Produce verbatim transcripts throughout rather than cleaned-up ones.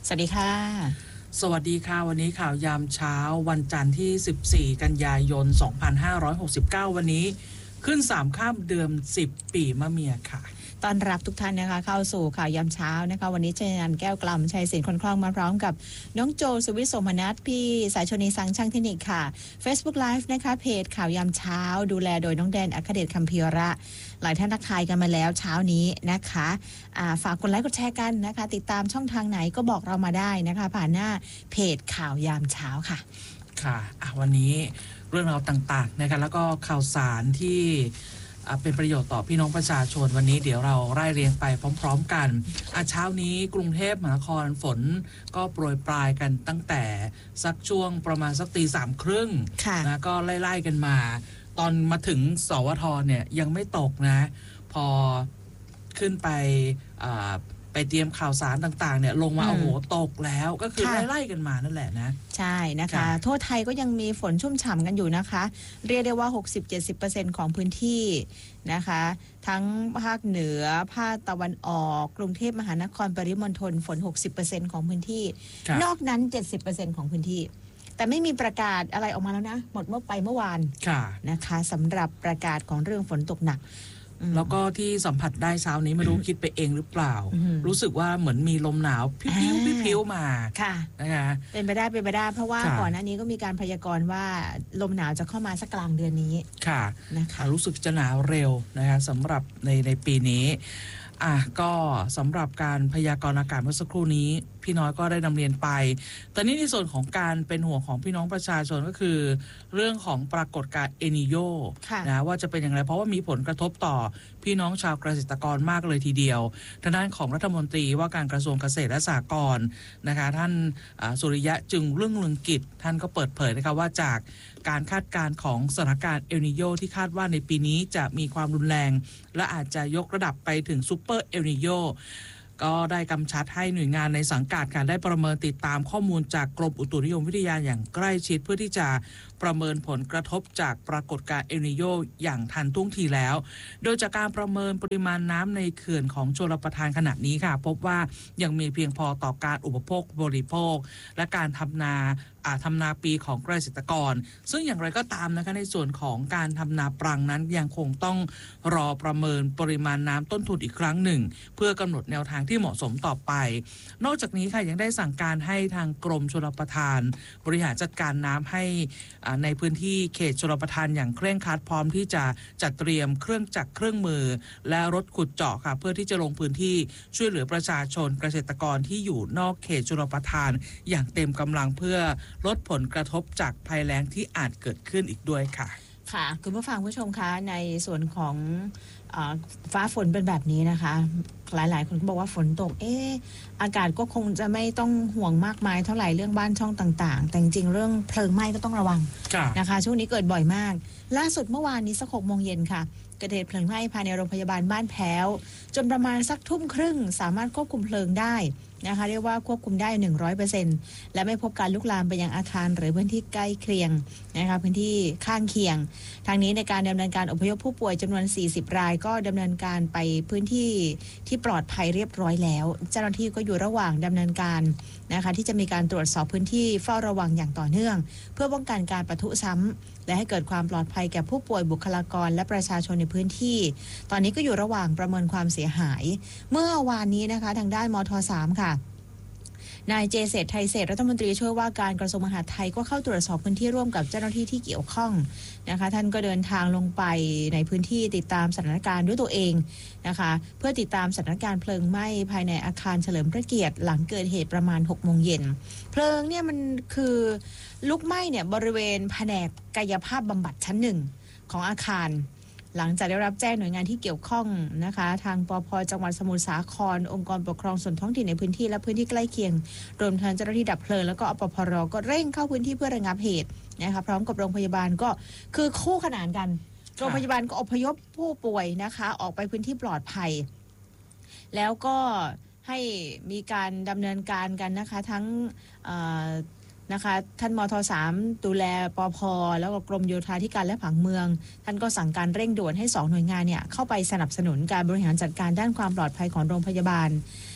วัสดีค่ะสวัสดีค่ะวันนี้ข่าวยามเช้าวันจันทร์ที่สิบสี่กันยายนสองพันห้าร้อยหกสิบเก้าวันนี้ขึ้นสามค่ำเดือนสิบปีมะเมียค่ะต้อนรับทุกท่านนะคะเข้าสู่ข่าวยามเช้านะคะวันนี้เจนันแก้วกล่ำชัยศิลป์คนคล่องมาพร้อมกับน้องโจสุวิทย์สมนัสพี่สายชนีสังช่างเทคนิคค่ะ Facebook Live นะคะเพจข่าวยามเช้าดูแลโดยน้องแดนอัครเดชคัมภีระหลายท่านทักทายกันมาแล้วเช้านี้นะคะฝากกดไลค์กดแชร์กันนะคะติดตามช่องทางไหนก็บอกเรามาได้นะคะผ่านหน้าเพจข่าวยามเช้าค่ะค่ะวันนี้เรื่องราวต่างๆนะคะแล้วก็ข่าวสารที่เป็นประโยชน์ต่อพี่น้องประชาชนวันนี้เดี๋ยวเราไล่เรียงไปพร้อมๆกันเช้านี้กรุงเทพมหานครฝนก็โปรยปลายกันตั้งแต่สักช่วงประมาณสักตีสามครึ่งนะก็ไล่ๆกันมาตอนมาถึงสวทเนี่ยยังไม่ตกนะพอขึ้นไปไปเตรียมข่าวสารต่างๆเนี่ยลงมาโอ้โหตกแล้วก็คือไล่ๆกันมานั่นแหละนะใช่นะคะทั่วไทยก็ยังมีฝนชุ่มฉ่ำกันอยู่นะคะเรียกได้ว่า หกสิบถึงเจ็ดสิบเปอร์เซ็นต์ ของพื้นที่นะคะทั้งภาคเหนือภาคตะวันออกกรุงเทพมหานครปริมณฑลฝน หกสิบเปอร์เซ็นต์ ของพื้นที่นอกนั้น เจ็ดสิบเปอร์เซ็นต์ ของพื้นที่แต่ไม่มีประกาศอะไรออกมาแล้วนะหมดเมื่อไปเมื่อวานนะคะสำหรับประกาศของเรื่องฝนตกหนักแล้วก็ที่สัมผัสได้เช้านี้ไม่รู้คิดไปเองหรือเปล่ารู้สึกว่าเหมือนมีลมหนาวพิ้วๆพิ้วๆมาค่ะนะคะเป็นไปได้เป็นไปได้เพราะว่าก่อนหน้านี้ก็มีการพยากรณ์ว่าลมหนาวจะเข้ามาสักกลางเดือนนี้ค่ะนะคะรู้สึกจะหนาวเร็วนะคะสำหรับในในปีนี้อ่ะก็สำหรับการพยากรณ์อากาศเมื่อสักครู่นี้พี่น้อยก็ได้นำเรียนไปตอนนี้ในส่วนของการเป็นห่วงของพี่น้องประชาชนก็คือเรื่องของปรากฏการณ์เอนิโยนะว่าจะเป็นอย่างไรเพราะว่ามีผลกระทบต่อพี่น้องชาวเกษตรกรมากเลยทีเดียวทางด้านของรัฐมนตรีว่าการกระทรวงเกษตรและสหกรณ์นะคะท่านสุริยะจึงรุ่งเรืองกิจท่านก็เปิดเผยนะคะว่าจากการคาดการณ์ของสถานการณ์เอลนิโญที่คาดว่าในปีนี้จะมีความรุนแรงและอาจจะยกระดับไปถึงซูเปอร์เอลนิโญก็ได้กำชับให้หน่วยงานในสังกัดการได้ประเมินติดตามข้อมูลจากกรมอุตุนิยมวิทยาอย่างใกล้ชิดเพื่อที่จะประเมินผลกระทบจากปรากฏการณ์เอลนิโญอย่างทันท่วงทีแล้วโดยจากการประเมินปริมาณน้ำในเขื่อนของชลประทานขณะนี้ค่ะพบว่ายังมีเพียงพอต่อการอุปโภคบริโภคและการทำนาทำนาปีของเกษตรกรซึ่งอย่างไรก็ตามนะคะในส่วนของการทำนาปรังนั้นยังคงต้องรอประเมินปริมาณน้ำต้นทุนอีกครั้งหนึ่งเพื่อกำหนดแนวทางที่เหมาะสมต่อไปนอกจากนี้ค่ะยังได้สั่งการให้ทางกรมชลประทานบริหารจัดการน้ำให้ในพื้นที่เขตชลประทานอย่างเคร่งครัดพร้อมที่จะจัดเตรียมเครื่องจักรเครื่องมือและรถขุดเจาะค่ะเพื่อที่จะลงพื้นที่ช่วยเหลือประชาชนเกษตรกรที่อยู่นอกเขตชลประทานอย่างเต็มกำลังเพื่อลดผลกระทบจากภัยแล้งที่อาจเกิดขึ้นอีกด้วยค่ะค่ะคุณผู้ฟังผู้ชมคะในส่วนของฟ้าฝนเป็นแบบนี้นะคะหลายๆคนก็บอกว่าฝนตกเอออากาศก็คงจะไม่ต้องห่วงมากมายเท่าไหร่เรื่องบ้านช่องต่างๆแต่จริงๆเรื่องเพลิงไหม้ก็ต้องระวังนะคะช่วงนี้เกิดบ่อยมากล่าสุดเมื่อวานนี้สักหกโมงเย็นค่ะเกิดเหตุเพลิงไหม้ภายในโรงพยาบาลบ้านแพ้วจนประมาณสักทุ่มครึ่งสามารถควบคุมเพลิงได้นะคะเรียกว่าควบคุมได้ หนึ่งร้อยเปอร์เซ็นต์ และไม่พบการลุกลามไปยังอาคารหรือพื้นที่ใกล้เคียงนะคะพื้นที่ข้างเคียงทางนี้ในการดำเนินการอพยพผู้ป่วยจำนวนสี่สิบรายก็ดำเนินการไปพื้นที่ที่ปลอดภัยเรียบร้อยแล้วเจ้าหน้าที่ก็อยู่ระหว่างดำเนินการนะคะที่จะมีการตรวจสอบพื้นที่เฝ้าระวังอย่างต่อเนื่องเพื่อป้องกันการปะทุซ้ำและให้เกิดความปลอดภัยแก่ผู้ป่วยบุคลากรและประชาชนในพื้นที่ตอนนี้ก็อยู่ระหว่างประเมินความเสียหายเมื่อวานนี้นะคะทางด้านมท.สาม ค่ะนายเจเศรษฐ์ไทยเศรษฐ์รัฐมนตรีช่วยว่าการกระทรวงมหาดไทยก็เข้าตรวจสอบพื้นที่ร่วมกับเจ้าหน้าที่ที่เกี่ยวข้องนะคะท่านก็เดินทางลงไปในพื้นที่ติดตามสถานการณ์ด้วยตัวเองนะคะเพื่อติดตามสถานการณ์เพลิงไหม้ภายในอาคารเฉลิมพระเกียรติหลังเกิดเหตุประมาณหกโมงเย็นเพลิงเนี่ยมันคือลุกไหม้เนี่ยบริเวณแผนกกายภาพบำบัดชั้นหนึ่งของอาคารหลังจากได้รับแจ้งหน่วยงานที่เกี่ยวข้องนะคะทางปภ.จังหวัดสมุทรสาครองค์กรปกครองส่วนท้องถิ่นในพื้นที่และพื้นที่ใกล้เคียงรวมทั้งเจ้าหน้าที่ดับเพลิงแล้วก็อปพร.ก็เร่งเข้าพื้นที่เพื่อระงับเหตุนะคะพร้อมกับโรงพยาบาลก็คือคู่ขนานกันโรงพยาบาลก็อพยพผู้ป่วยนะคะออกไปพื้นที่ปลอดภัยแล้วก็ให้มีการดำเนินการกันนะคะทั้งนะคะท่านมท.สาม ดูแลปภ.แล้วก็กรมโยธาธิการและผังเมืองท่านก็สั่งการเร่งด่วนให้สองหน่วยงานเนี่ยเข้าไปสนับสนุนการบริหารจัดการด้านความปลอดภัยของโรงพยาบาล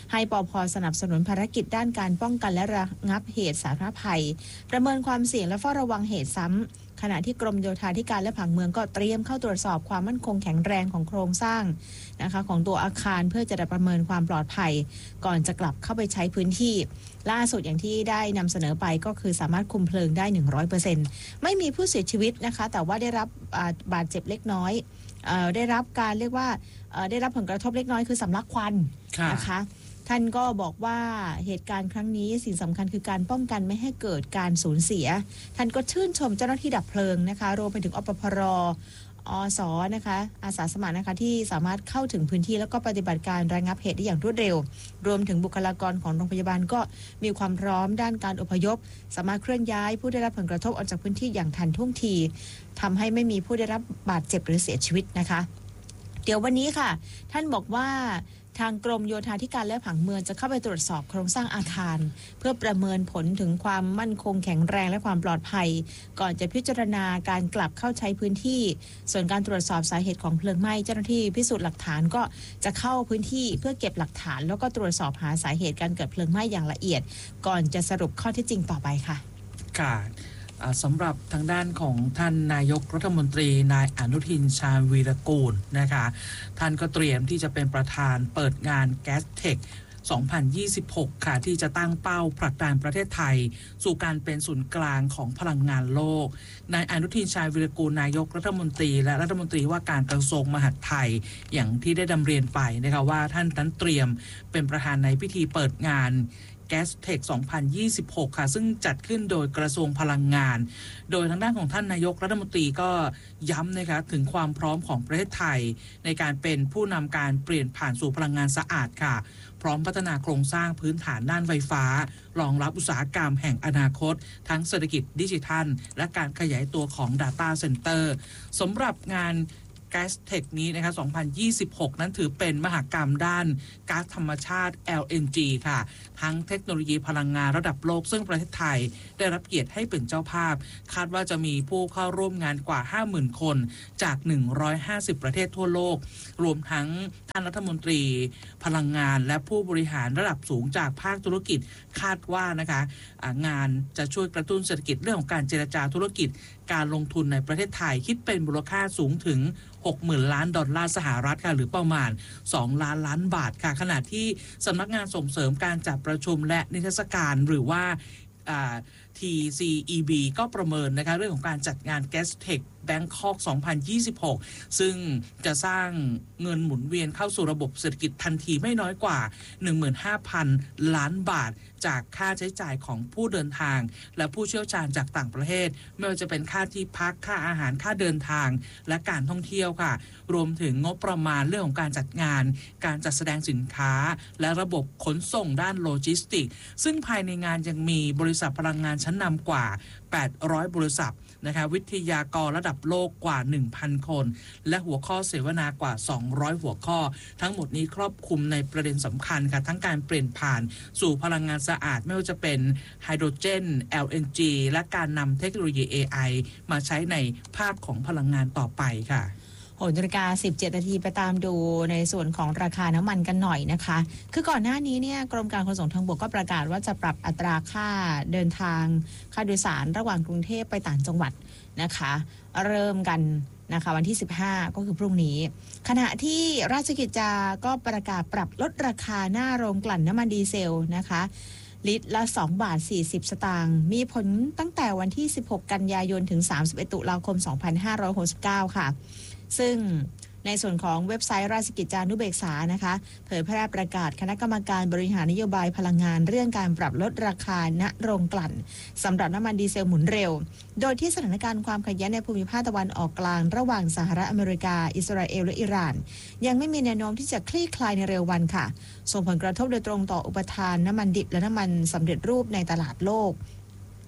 ให้ปภ.สนับสนุนภารกิจด้านการป้องกันและระงับเหตุสาธารณภัยประเมินความเสี่ยงและเฝ้าระวังเหตุซ้ำขณะที่กรมโยธาธิการและผังเมืองก็เตรียมเข้าตรวจสอบความมั่นคงแข็งแรงของโครงสร้างนะคะของตัวอาคารเพื่อจะได้ประเมินความปลอดภัยก่อนจะกลับเข้าไปใช้พื้นที่ล่าสุดอย่างที่ได้นำเสนอไปก็คือสามารถคุมเพลิงได้ หนึ่งร้อยเปอร์เซ็นต์ ไม่มีผู้เสียชีวิตนะคะแต่ว่าได้รับบาดเจ็บเล็กน้อยเอ่อได้รับการเรียกว่าเอ่อได้รับผลกระทบเล็กน้อยคือสำลักควันนะคะท่านก็บอกว่าเหตุการณ์ครั้งนี้สิ่งสำคัญคือการป้องกันไม่ให้เกิดการสูญเสียท่านก็ชื่นชมเจ้าหน้าที่ดับเพลิงนะคะรวมไปถึงอปพร.อส.นะคะอาสาสมัครนะคะที่สามารถเข้าถึงพื้นที่แล้วก็ปฏิบัติการระงับเหตุได้อย่างรวดเร็วรวมถึงบุคลากรของโรงพยาบาลก็มีความพร้อมด้านการอพยพสามารถเคลื่อนย้ายผู้ได้รับผลกระทบออกจากพื้นที่อย่างทันท่วงทีทำให้ไม่มีผู้ได้รับบาดเจ็บหรือเสียชีวิตนะคะเดี๋ยววันนี้ค่ะท่านบอกว่าทางกรมโยธาธิการและผังเมืองจะเข้าไปตรวจสอบโครงสร้างอาคารเพื่อประเมินผลถึงความมั่นคงแข็งแรงและความปลอดภัยก่อนจะพิจารณาการกลับเข้าใช้พื้นที่ส่วนการตรวจสอบสาเหตุของเพลิงไหม้เจ้าหน้าที่พิสูจน์หลักฐานก็จะเข้าพื้นที่เพื่อเก็บหลักฐานแล้วก็ตรวจสอบหาสาเหตุการเกิดเพลิงไหม้อย่างละเอียดก่อนจะสรุปข้อเท็จจริงต่อไปค่ะค่ะสำหรับทางด้านของท่านนายกรัฐมนตรีนายอนุทินชาญวีรกูลนะคะท่านก็เตรียมที่จะเป็นประธานเปิดงาน Gastech สองพันยี่สิบหก ค่ะที่จะตั้งเป้าผลักดันประเทศไทยสู่การเป็นศูนย์กลางของพลังงานโลกนายอนุทินชาญวีรกูลนายกรัฐมนตรีและรัฐมนตรีว่าการกระทรวงมหาดไทยอย่างที่ได้ดำเรียนไปนะคะว่าท่านนั้นเตรียมเป็นประธานในพิธีเปิดงาน Gastech สองพันยี่สิบหก ค่ะซึ่งจัดขึ้นโดยกระทรวงพลังงานโดยทางด้านของท่านนายกรัฐมนตรีก็ย้ำนะคะถึงความพร้อมของประเทศไทยในการเป็นผู้นำการเปลี่ยนผ่านสู่พลังงานสะอาดค่ะพร้อมพัฒนาโครงสร้างพื้นฐานด้านไฟฟ้ารองรับอุตสาหกรรมแห่งอนาคตทั้งเศรษฐกิจดิจิทัลและการขยายตัวของ Data Center สำหรับงานGastech นี้นะคะสองพันยี่สิบหกนั้นถือเป็นมหกรรมด้านก๊าซธรรมชาติ แอล เอ็น จี ค่ะทั้งเทคโนโลยีพลังงานระดับโลกซึ่งประเทศไทยได้รับเกียรติให้เป็นเจ้าภาพคาดว่าจะมีผู้เข้าร่วมงานกว่า ห้าหมื่น คนจากหนึ่งร้อยห้าสิบประเทศทั่วโลกรวมทั้งท่านรัฐมนตรีพลังงานและผู้บริหารระดับสูงจากภาคธุรกิจคาดว่านะคะงานจะช่วยกระตุ้นเศรษฐกิจเรื่องของการเจรจาธุรกิจการลงทุนในประเทศไทยคิดเป็นมูลค่าสูงถึง หกหมื่น ล้านดอลลาร์สหรัฐค่ะหรือประมาณสองล้านล้านบาทค่ะขณะที่สำนักงานส่งเสริมการจัดประชุมและนิทรรศการหรือว่าที ซี อี บี ก็ประเมินนะคะเรื่องของการจัดงาน Gastech Bangkok สองพันยี่สิบหกซึ่งจะสร้างเงินหมุนเวียนเข้าสู่ระบบเศรษฐกิจทันทีไม่น้อยกว่า หนึ่งหมื่นห้าพัน ล้านบาทจากค่าใช้จ่ายของผู้เดินทางและผู้เชี่ยวชาญจากต่างประเทศไม่ว่าจะเป็นค่าที่พักค่าอาหารค่าเดินทางและการท่องเที่ยวค่ะรวมถึงงบประมาณเรื่องของการจัดงานการจัดแสดงสินค้าและระบบขนส่งด้านโลจิสติกซึ่งภายในงานยังมีบริษัทพลังงานชั้นนำกว่าแปดร้อยบริษัทนะคะวิทยากรระดับโลกกว่า หนึ่งพัน คนและหัวข้อเสวนากว่าสองร้อยหัวข้อทั้งหมดนี้ครอบคลุมในประเด็นสำคัญค่ะทั้งการเปลี่ยนผ่านสู่พลังงานสะอาดไม่ว่าจะเป็นไฮโดรเจน แอล เอ็น จี และการนำเทคโนโลยี เอ ไอ มาใช้ในภาคของพลังงานต่อไปค่ะหกนาฬิกาสิบเจ็ดนาทีไปตามดูในส่วนของราคาน้ำมันกันหน่อยนะคะคือก่อนหน้านี้เนี่ยกรมการขนส่งทางบกก็ประกาศว่าจะปรับอัตราค่าเดินทางค่าโดยสารระหว่างกรุงเทพไปต่างจังหวัดนะคะเริ่มกันนะคะวันที่สิบห้าก็คือพรุ่งนี้ขณะที่ราชกิจจาก็ประกาศปรับลดราคาหน้าโรงกลั่นน้ำมันดีเซลนะคะลิตรละสองบาทสี่สิบสตางค์มีผลตั้งแต่วันที่สิบหกกันยายนถึงสามสิบเอ็ดตุลาคมสองพันห้าร้อยหกสิบเก้าค่ะซึ่งในส่วนของเว็บไซต์ราชกิจจานุเบกษานะคะเผยแพร่ประกาศคณะกรรมการบริหารนโยบายพลังงานเรื่องการปรับลดราคาณโรงกลั่นสำหรับน้ำมันดีเซลหมุนเร็วโดยที่สถานการณ์ความขัดแย้งในภูมิภาคตะวันออกกลางระหว่างสหรัฐอเมริกาอิสราเอลและอิหร่านยังไม่มีแนวโน้มที่จะคลี่คลายในเร็ววันค่ะส่งผลกระทบโดยตรงต่ออุปทานน้ำมันดิบและน้ำมันสำเร็จรูปในตลาดโลก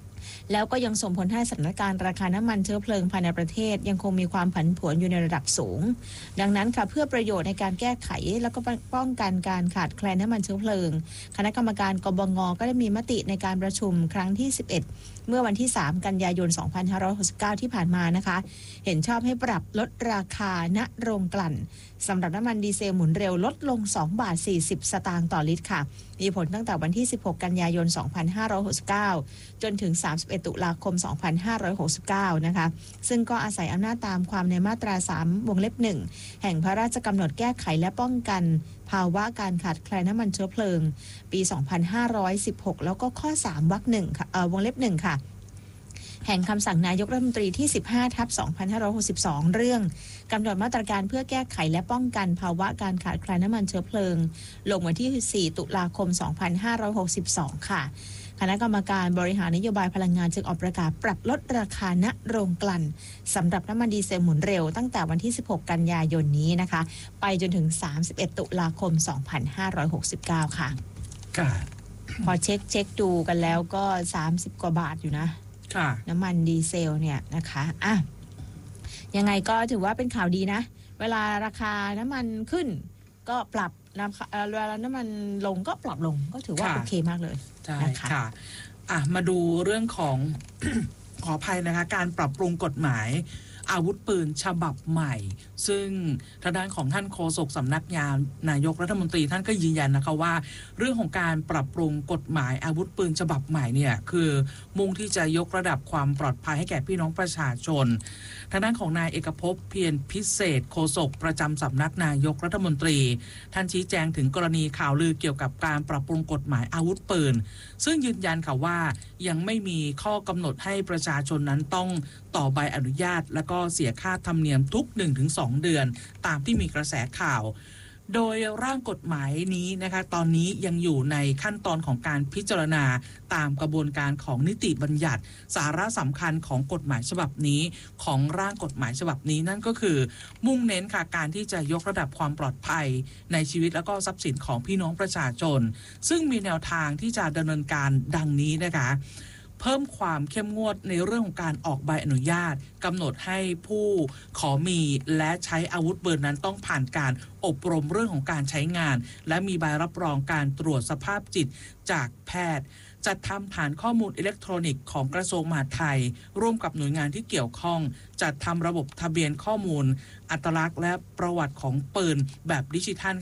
แล้วก็ยังส่งผลให้สถานการณ์ราคาน้ำมันเชื้อเพลิงภายในประเทศยังคงมีความผันผวนอยู่ในระดับสูงดังนั้นค่ะเพื่อประโยชน์ในการแก้ไขแล้วก็ป้องกันการขาดแคลนน้ำมันเชื้อเพลิงคณะกรรมการกบง.ก็ได้มีมติในการประชุมครั้งที่สิบเอ็ดเมื่อวันที่สามกันยายนสองพันห้าร้อยหกสิบเก้าที่ผ่านมานะคะเห็นชอบให้ปรับลดราคาณโรงกลั่นสำหรับน้ำมันดีเซลหมุนเร็วลดลงสองบาทสี่สิบสตางค์ต่อลิตรค่ะมีผลตั้งแต่วันที่สิบหกกันยายนสองพันห้าร้อยหกสิบเก้าจนถึงสามสิบเอ็ดตุลาคมสองพันห้าร้อยหกสิบเก้านะคะซึ่งก็อาศัยอำนาจตามความในมาตราสามวงเล็บหนึ่งแห่งพระราชกำหนดแก้ไขและป้องกันภาวะการขาดแคลนน้ำมันเชื้อเพลิงปีสองพันห้าร้อยสิบหกแล้วก็ข้อสามวรรคหนึ่งค่ะเอ่อวงเล็บหนึ่งค่ะแห่งคำสั่งนายกรัฐมนตรีที่ สิบห้าทับสองพันห้าร้อยหกสิบสอง เรื่องกำหนดมาตรการเพื่อแก้ไขและป้องกันภาวะการขาดแคลนน้ำมันเชื้อเพลิงลงวันที่สี่ตุลาคมสองพันห้าร้อยหกสิบสองค่ะคณะกรรมการบริหารนโยบายพลังงานจึงออกประกาศปรับลดราคาณโรงกลั่นสำหรับน้ำมันดีเซลหมุนเร็วตั้งแต่วันที่สิบหกกันยายนนี้นะคะไปจนถึงสามสิบเอ็ดตุลาคมสองพันห้าร้อยหกสิบเก้าค่ะค่ะพอเช็คเช็คดูกันแล้วก็สามสิบกว่าบาทอยู่นะน้ำมันดีเซลเนี่ยนะคะอ่ะยังไงก็ถือว่าเป็นข่าวดีนะเวลาราคาน้ำมันขึ้นก็ปรับน้ำเวลาน้ำมันลงก็ปรับลงก็ถือว่าโอเคมากเลยใช่ค่ะอ่ะมาดูเรื่องของ ขออภัยนะคะการปรับปรุงกฎหมายอาวุธปืนฉบับใหม่ซึ่งทางด้านของท่านโฆษกสำนักงานนายกรัฐมนตรีท่านก็ยืนยันนะคะว่าเรื่องของการปรับปรุงกฎหมายอาวุธปืนฉบับใหม่เนี่ยคือมุ่งที่จะยกระดับความปลอดภัยให้แก่พี่น้องประชาชนทางด้านของนายเอกภพเพียรพิเศษโฆษกประจำสำนักนายกรัฐมนตรีท่านชี้แจงถึงกรณีข่าวลือเกี่ยวกับการปรับปรุงกฎหมายอาวุธปืนซึ่งยืนยันค่ะว่ายังไม่มีข้อกำหนดให้ประชาชนนั้นต้องต่อใบอนุญาตและก็เสียค่าธรรมเนียมทุก หนึ่งถึงสอง เดือนตามที่มีกระแสข่าวโดยร่างกฎหมายนี้นะคะตอนนี้ยังอยู่ในขั้นตอนของการพิจารณาตามกระบวนการของนิติบัญญัติสาระสำคัญของกฎหมายฉบับนี้ของร่างกฎหมายฉบับนี้นั่นก็คือมุ่งเน้นค่ะการที่จะยกระดับความปลอดภัยในชีวิตและก็ทรัพย์สินของพี่น้องประชาชนซึ่งมีแนวทางที่จะดำเนินการดังนี้นะคะเพิ่มความเข้มงวดในเรื่องของการออกใบอนุญาตกำหนดให้ผู้ขอมีและใช้อาวุธปืนนั้นต้องผ่านการอบรมเรื่องของการใช้งานและมีใบรับรองการตรวจสภาพจิตจากแพทย์จัดทำฐานข้อมูลอิเล็กทรอนิกส์ของกระทรวงมหาดไทยร่วมกับหน่วยงานที่เกี่ยวข้องจัดทำระบบทะเบียนข้อมูลอัตลักษณ์และประวัติของปืนแบบดิจิทัล